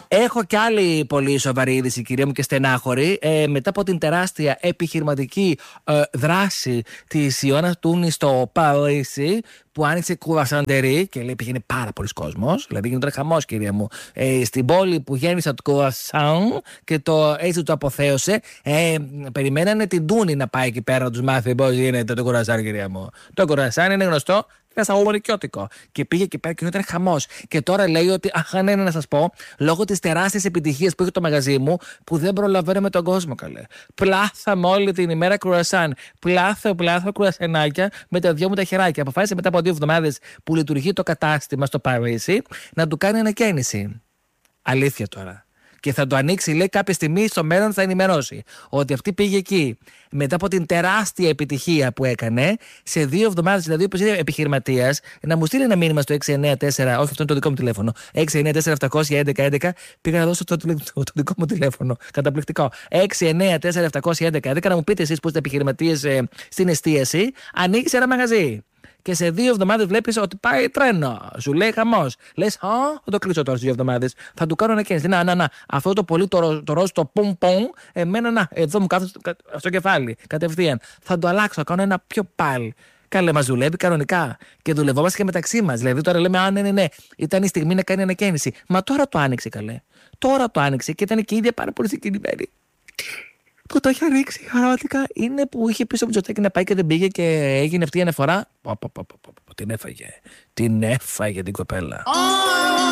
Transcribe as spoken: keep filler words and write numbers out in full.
Έχω κι άλλη πολύ σοβαρή είδηση, κυρία μου, και στενάχωρη. Ε, μετά από την τεράστια επιχειρηματική ε, δράση της Ιωάννας Τούνη στο Παρίσι, που άνοιξε κουρασαντερί και λέει πήγαινε πάρα πολλοί κόσμος. Δηλαδή γίνεται χαμός, κυρία μου. Ε, στην πόλη που γέννησα το κουρασάν και το, έτσι το αποθέωσε, ε, περιμένανε την Τούνη να πάει εκεί πέρα να τους μάθει πώς γίνεται το κουρασάν, κυρία μου. Το κουρασάν είναι γνωστό. Είναι σαγωμονικιώτικο. Και πήγε εκεί πέρα και ήταν χαμός. Και τώρα λέει ότι, αχ, ναι, ναι, να σας πω, λόγω της τεράστιας επιτυχίας που είχε το μαγαζί μου, που δεν προλαβαίνω με τον κόσμο, καλέ. Πλάθαμε όλη την ημέρα κουρασάν. Πλάθω, πλάθω κουρασανάκια με τα δυο μου τα χεράκια. Αποφάσισε μετά από δύο εβδομάδες που λειτουργεί το κατάστημα στο Παρίσι να του κάνει ανακαίνιση. Αλήθεια τώρα. Και θα το ανοίξει, λέει, κάποια στιγμή στο μέλλον θα ενημερώσει ότι αυτή πήγε εκεί μετά από την τεράστια επιτυχία που έκανε σε δύο εβδομάδες. Δηλαδή, όπως είναι επιχειρηματίας, να μου στείλει ένα μήνυμα στο έξι εννιά τέσσερα, όχι, αυτό είναι το δικό μου τηλέφωνο. έξι εννιά τέσσερα επτακόσια έντεκα έντεκα, πήγα να δώσω το, το, το, το δικό μου τηλέφωνο. Καταπληκτικό. έξι εννιά τέσσερα επτακόσια έντεκα έντεκα, να μου πείτε εσείς που είστε επιχειρηματίες ε, στην εστίαση, ανοίγεις ένα μαγαζί. Και σε δύο εβδομάδες βλέπεις ότι πάει τρένο. Σου λέει χαμός. Λες, α, θα το κλείσω τώρα σε δύο εβδομάδες. Θα του κάνω ανακαίνιση. Να, να, να. Αυτό το πολύ το, το ροζ, το πουμ πουμ, εμένα να, εδώ μου κάθω στο κεφάλι. Κατευθείαν. Θα το αλλάξω, θα κάνω ένα πιο πάλι. Καλέ, μας δουλεύει κανονικά. Και δουλευόμαστε και μεταξύ μας. Δηλαδή τώρα λέμε, α, ναι, ναι, ναι. Ήταν η στιγμή να κάνει ανακαίνιση. Μα τώρα το άνοιξε, καλέ. Τώρα το άνοιξε και ήταν και η ίδια πάρα πολύ συγκινημένη. Που το έχει ανοίξει, πραγματικά. Είναι που είχε πίσω από το Μητσοτάκη να πάει και δεν πήγε και έγινε αυτή η αναφορά. Πω, πω, πω, πω, πω, πω, την έφαγε. Την έφαγε την κοπέλα.